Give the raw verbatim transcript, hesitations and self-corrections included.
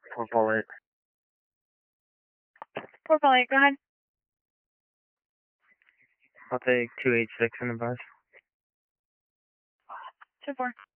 four four eight. four four eight, go ahead. I'll take two eight six in the bus. two four.